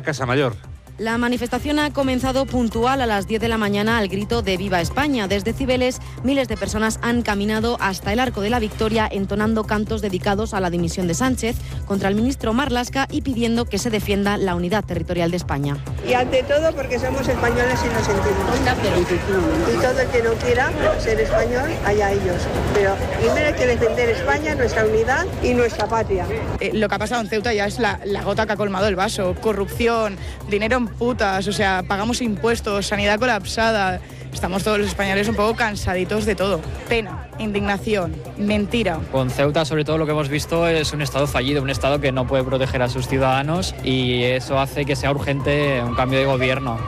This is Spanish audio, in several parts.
Casamayor. La manifestación ha comenzado puntual a las 10 de la mañana al grito de ¡Viva España! Desde Cibeles, miles de personas han caminado hasta el Arco de la Victoria entonando cantos dedicados a la dimisión de Sánchez, contra el ministro Marlaska y pidiendo que se defienda la unidad territorial de España. Y ante todo porque somos españoles y nos sentimos. Y todo el que no quiera ser español, allá ellos. Pero primero hay que defender España, nuestra unidad y nuestra patria. Lo que ha pasado en Ceuta ya es la gota que ha colmado el vaso. Corrupción, dinero en putas, o sea, pagamos impuestos, sanidad colapsada. Estamos todos los españoles un poco cansaditos de todo. Pena, indignación, mentira. Con Ceuta, sobre todo, lo que hemos visto es un Estado fallido, un Estado que no puede proteger a sus ciudadanos y eso hace que sea urgente un cambio de gobierno.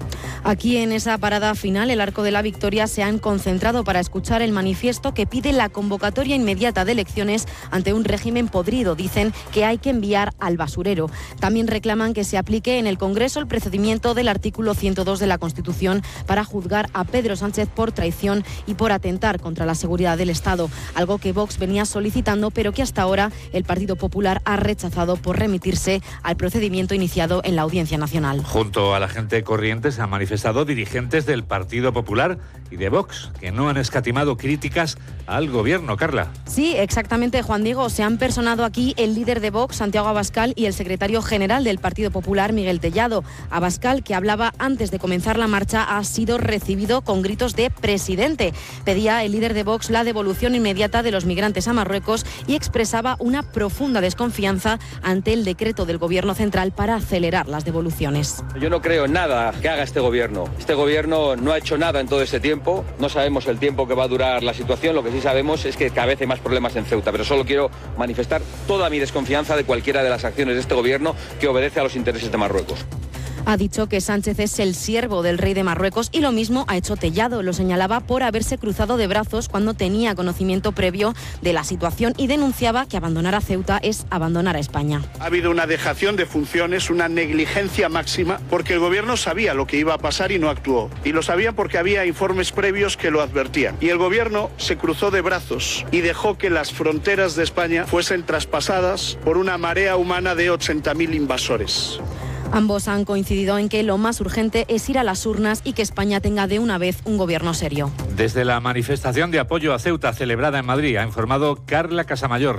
Aquí en esa parada final, el Arco de la Victoria se han concentrado para escuchar el manifiesto que pide la convocatoria inmediata de elecciones ante un régimen podrido. Dicen que hay que enviar al basurero. También reclaman que se aplique en el Congreso el procedimiento del artículo 102 de la Constitución para juzgar a Pedro Sánchez por traición y por atentar contra la seguridad del Estado, algo que Vox venía solicitando, pero que hasta ahora el Partido Popular ha rechazado por remitirse al procedimiento iniciado en la Audiencia Nacional. Junto a la gente corriente se han manifestado dirigentes del Partido Popular y de Vox, que no han escatimado críticas al gobierno. Carla. Sí, exactamente, Juan Diego. Se han personado aquí el líder de Vox, Santiago Abascal, y el secretario general del Partido Popular, Miguel Tellado. Abascal, que hablaba antes de comenzar la marcha, ha sido recibido con gritos de presidente. Pedía el líder de Vox la devolución inmediata de los migrantes a Marruecos y expresaba una profunda desconfianza ante el decreto del Gobierno central para acelerar las devoluciones. Yo no creo en nada que haga este gobierno. Este gobierno no ha hecho nada en todo este tiempo. No sabemos el tiempo que va a durar la situación. Lo que sí sabemos es que cada vez hay más problemas en Ceuta. Pero solo quiero manifestar toda mi desconfianza de cualquiera de las acciones de este gobierno que obedece a los intereses de Marruecos. Ha dicho que Sánchez es el siervo del rey de Marruecos y lo mismo ha hecho Tellado. Lo señalaba por haberse cruzado de brazos cuando tenía conocimiento previo de la situación y denunciaba que abandonar a Ceuta es abandonar a España. Ha habido una dejación de funciones, una negligencia máxima, porque el gobierno sabía lo que iba a pasar y no actuó. Y lo sabían porque había informes previos que lo advertían. Y el gobierno se cruzó de brazos y dejó que las fronteras de España fuesen traspasadas por una marea humana de 80.000 invasores. Ambos han coincidido en que lo más urgente es ir a las urnas y que España tenga de una vez un gobierno serio. Desde la manifestación de apoyo a Ceuta celebrada en Madrid, ha informado Carla Casamayor.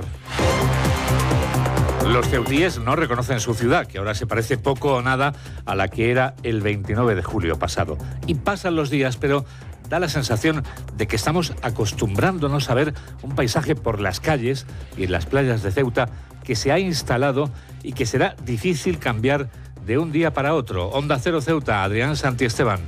Los ceutíes no reconocen su ciudad, que ahora se parece poco o nada a la que era el 29 de julio pasado. Y pasan los días, pero da la sensación de que estamos acostumbrándonos a ver un paisaje por las calles y en las playas de Ceuta que se ha instalado y que será difícil cambiar de un día para otro. Onda Cero Ceuta, Adrián Santiesteban.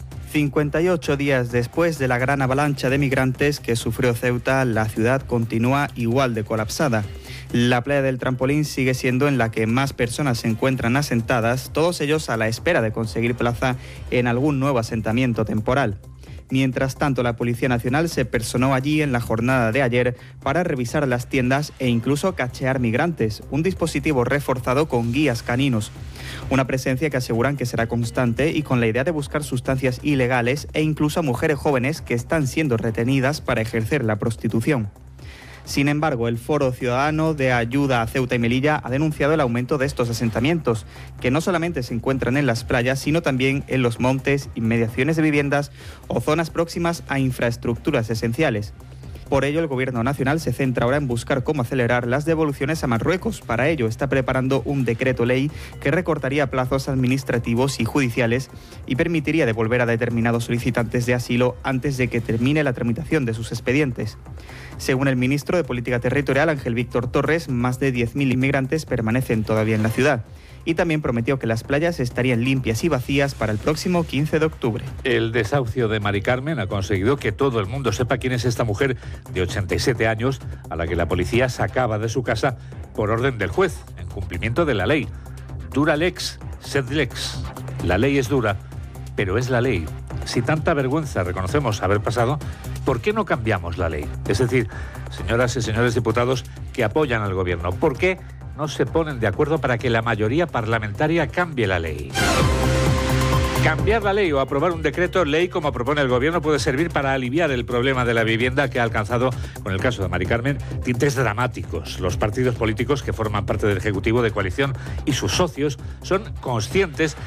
58 días después de la gran avalancha de migrantes que sufrió Ceuta, la ciudad continúa igual de colapsada. La playa del Trampolín sigue siendo en la que más personas se encuentran asentadas, todos ellos a la espera de conseguir plaza en algún nuevo asentamiento temporal. Mientras tanto, la Policía Nacional se personó allí en la jornada de ayer para revisar las tiendas e incluso cachear migrantes, un dispositivo reforzado con guías caninos. Una presencia que aseguran que será constante y con la idea de buscar sustancias ilegales e incluso a mujeres jóvenes que están siendo retenidas para ejercer la prostitución. Sin embargo, el Foro Ciudadano de Ayuda a Ceuta y Melilla ha denunciado el aumento de estos asentamientos, que no solamente se encuentran en las playas, sino también en los montes, inmediaciones de viviendas o zonas próximas a infraestructuras esenciales. Por ello, el Gobierno Nacional se centra ahora en buscar cómo acelerar las devoluciones a Marruecos. Para ello, está preparando un decreto ley que recortaría plazos administrativos y judiciales y permitiría devolver a determinados solicitantes de asilo antes de que termine la tramitación de sus expedientes. Según el ministro de Política Territorial, Ángel Víctor Torres, más de 10.000 inmigrantes permanecen todavía en la ciudad. Y también prometió que las playas estarían limpias y vacías para el próximo 15 de octubre. El desahucio de Mari Carmen ha conseguido que todo el mundo sepa quién es esta mujer de 87 años a la que la policía sacaba de su casa por orden del juez, en cumplimiento de la ley. Dura lex, sed lex. La ley es dura, pero es la ley. Si tanta vergüenza reconocemos haber pasado, ¿por qué no cambiamos la ley? Es decir, señoras y señores diputados que apoyan al gobierno, ¿por qué no se ponen de acuerdo para que la mayoría parlamentaria cambie la ley? Cambiar la ley o aprobar un decreto ley como propone el gobierno puede servir para aliviar el problema de la vivienda que ha alcanzado, con el caso de Mari Carmen, tintes dramáticos. Los partidos políticos que forman parte del Ejecutivo de coalición y sus socios son conscientes